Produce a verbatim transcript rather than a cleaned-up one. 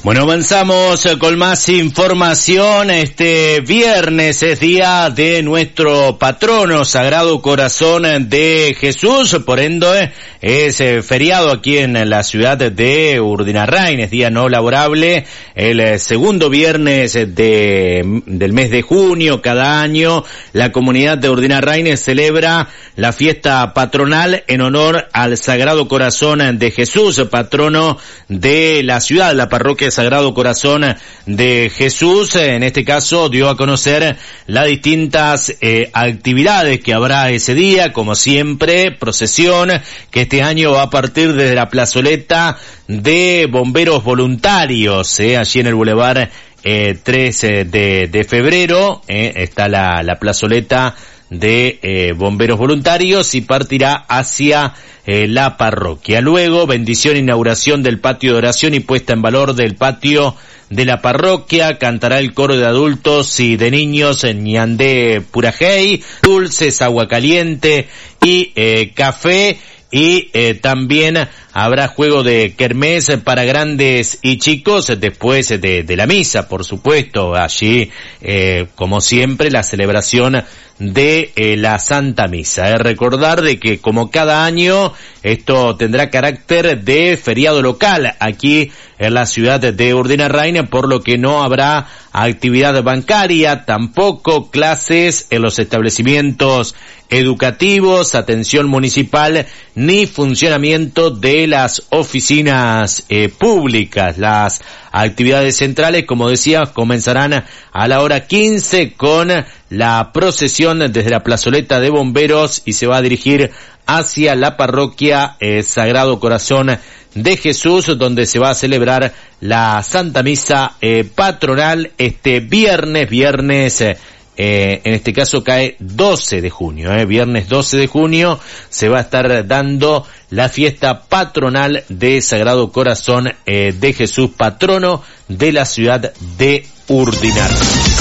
Bueno, avanzamos con más información. Este viernes es día de nuestro patrono, Sagrado Corazón de Jesús, por ende es feriado aquí en la ciudad de Urdinarrain, es día no laborable, el segundo viernes de, del mes de junio. Cada año la comunidad de Urdinarrain celebra la fiesta patronal en honor al Sagrado Corazón de Jesús, patrono de la ciudad. La parroquia Sagrado Corazón de Jesús, en este caso, dio a conocer las distintas eh, actividades que habrá ese día, como siempre, procesión, que este año va a partir desde la plazoleta de bomberos voluntarios, eh, allí en el Boulevard eh, tres de, de febrero, eh, está la, la plazoleta de eh, bomberos voluntarios y partirá hacia eh, la parroquia. Luego, bendición, inauguración del patio de oración y puesta en valor del patio de la parroquia. Cantará el coro de adultos y de niños en Ñandé Purajey, dulces, agua caliente y eh, café. Y eh, también habrá juego de kermés para grandes y chicos después de, de la misa, por supuesto. Allí, eh, como siempre, la celebración de eh, la Santa Misa. Es recordar de que, como cada año, esto tendrá carácter de feriado local aquí en la ciudad de Urdinarrain, por lo que no habrá actividad bancaria, tampoco clases en los establecimientos educativos, atención municipal, ni funcionamiento de las oficinas eh, públicas. Las actividades centrales, como decía, comenzarán a la hora quince con la procesión desde la plazoleta de bomberos y se va a dirigir hacia la parroquia eh, Sagrado Corazón de Jesús, donde se va a celebrar la Santa Misa eh, patronal este viernes, viernes eh, Eh, en este caso cae doce de junio, eh, viernes doce de junio se va a estar dando la fiesta patronal de Sagrado Corazón eh, de Jesús, patrono de la ciudad de Urdinarrain.